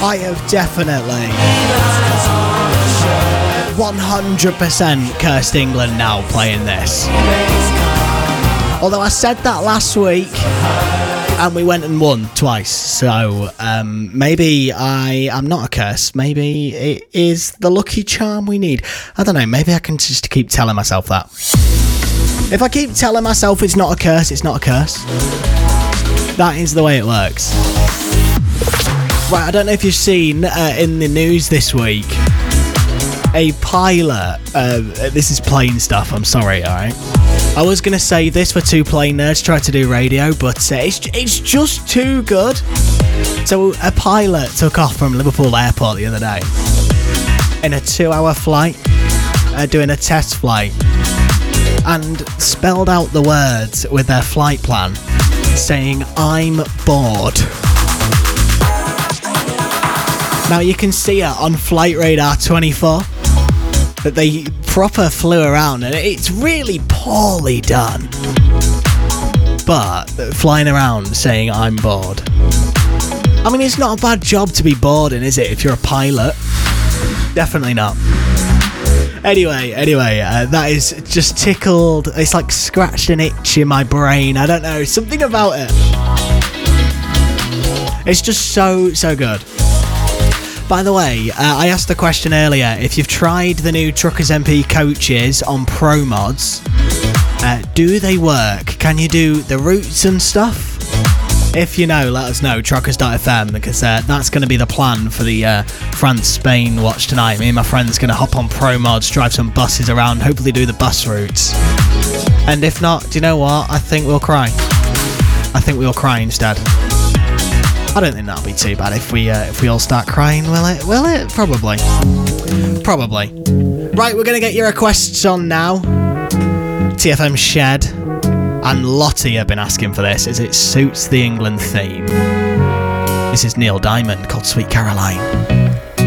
I have definitely 100% cursed England now playing this. Although I said that last week and we went and won twice, so maybe I am not a curse. Maybe it is the lucky charm we need. I don't know, maybe I can just keep telling myself that. If I keep telling myself it's not a curse, it's not a curse. That is the way it works. Right, I don't know if you've seen in the news this week, a pilot, this is plain stuff, I'm sorry, alright? I was going to say this for two plain nerds try to do radio, but it's just too good. So a pilot took off from Liverpool Airport the other day in a 2-hour flight, doing a test flight, and spelled out the words with their flight plan, saying, "I'm bored." Now you can see it on Flight Radar 24 that they proper flew around, and it's really poorly done. But flying around saying "I'm bored." I mean, it's not a bad job to be bored in, is it? If you're a pilot, definitely not. Anyway, that is just tickled. It's like scratched an itch in my brain. I don't know, something about it. It's just so good. By the way, I asked the question earlier, if you've tried the new Truckers MP coaches on Pro Mods, do they work? Can you do the routes and stuff? If you know, let us know, truckers.fm, because that's going to be the plan for the France-Spain watch tonight. Me and my friend's going to hop on Pro Mods, drive some buses around, hopefully do the bus routes. And if not, do you know what? I think we'll cry. I think we'll cry instead. I don't think that'll be too bad if we all start crying, will it? Will it? Probably. Right, we're going to get your requests on now. TFM Shed and Lottie have been asking for this as it suits the England theme. This is Neil Diamond called Sweet Caroline.